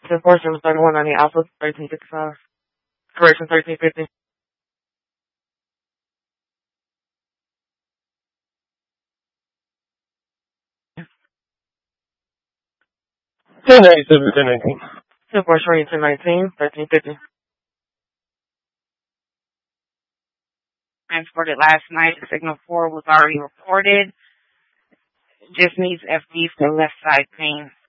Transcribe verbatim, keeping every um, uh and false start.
ten four, seven thirty-one, I need Alpha, thirteen fifty-five. Correction, thirteen fifty. ten ninety-seven, ten nineteen. ten four, showing ten nineteen, thirteen fifty. Transported last night. Signal four was already reported. Just needs F D for left side pain.